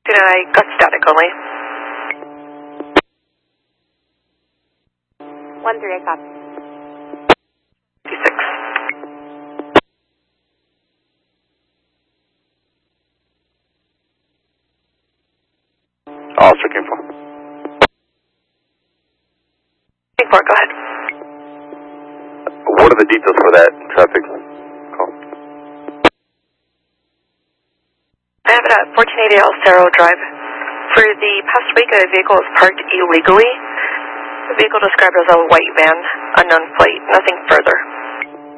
I got static only. 1-3, I copy. 56. Officer King 4. King 4, go ahead. What are the details for that traffic call? I have it at 1480 El Cerro Drive. For the past week, a vehicle was parked illegally. The vehicle described as a white van, unknown plate, nothing further.